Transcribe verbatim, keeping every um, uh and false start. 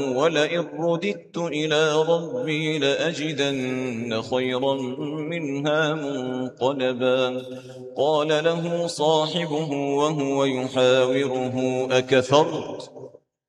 ولئن رددت إلى ربي لأجدن خيرا منها منقلبا قال له صاحبه وهو يحاوره أكفرت